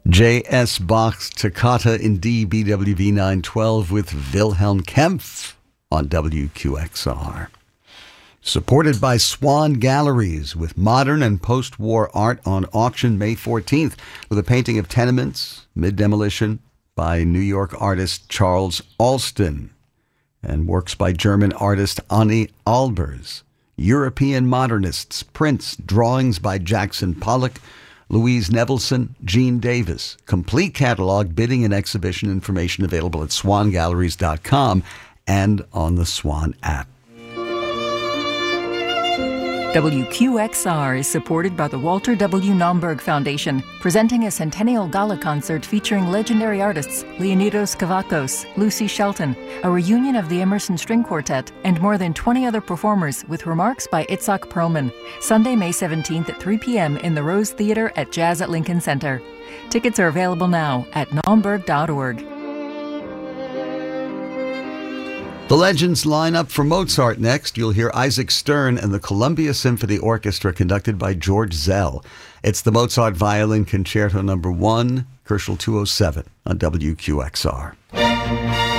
J.S. Bach's Toccata in D, BWV 912 with Wilhelm Kempff on WQXR. Supported by Swan Galleries with modern and post-war art on auction May 14th with a painting of tenements, mid-demolition, by New York artist Charles Alston and works by German artist Anni Albers. European modernists, prints, drawings by Jackson Pollock, Louise Nevelson, Gene Davis. Complete catalog, bidding, and exhibition information available at swangalleries.com and on the Swan app. WQXR is supported by the Walter W. Naumburg Foundation, presenting a Centennial Gala concert featuring legendary artists Leonidas Kavakos, Lucy Shelton, a reunion of the Emerson String Quartet, and more than 20 other performers with remarks by Itzhak Perlman. Sunday, May 17th at 3 p.m. in the Rose Theater at Jazz at Lincoln Center. Tickets are available now at naumburg.org. The Legends line up for Mozart next. You'll hear Isaac Stern and the Columbia Symphony Orchestra conducted by George Zell. It's the Mozart Violin Concerto No. 1, Kerschel 207 on WQXR.